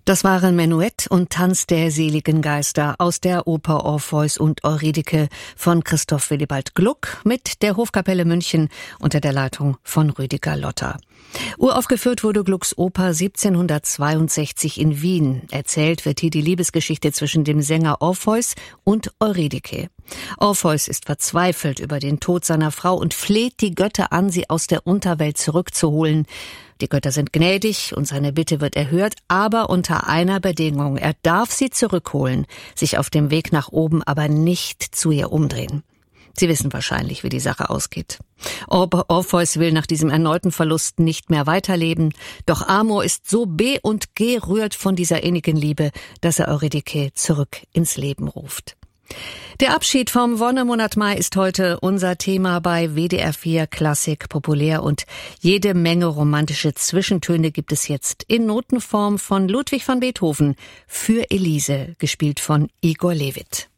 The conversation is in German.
Das waren Menuett und Tanz der seligen Geister aus der Oper Orpheus und Eurydike von Christoph Willibald Gluck mit der Hofkapelle München unter der Leitung von Rüdiger Lotter. Uraufgeführt wurde Glucks Oper 1762 in Wien. Erzählt wird hier die Liebesgeschichte zwischen dem Sänger Orpheus und Eurydike. Orpheus ist verzweifelt über den Tod seiner Frau und fleht die Götter an, sie aus der Unterwelt zurückzuholen. Die Götter sind gnädig und seine Bitte wird erhört, aber unter einer Bedingung: Er darf sie zurückholen, sich auf dem Weg nach oben aber nicht zu ihr umdrehen. Sie wissen wahrscheinlich, wie die Sache ausgeht. Orpheus will nach diesem erneuten Verlust nicht mehr weiterleben, doch Amor ist so be- und gerührt von dieser innigen Liebe, dass er Eurydike zurück ins Leben ruft. Der Abschied vom Wonnemonat Mai ist heute unser Thema bei WDR 4 Klassik populär und jede Menge romantische Zwischentöne gibt es jetzt in Notenform von Ludwig van Beethoven für Elise, gespielt von Igor Levit.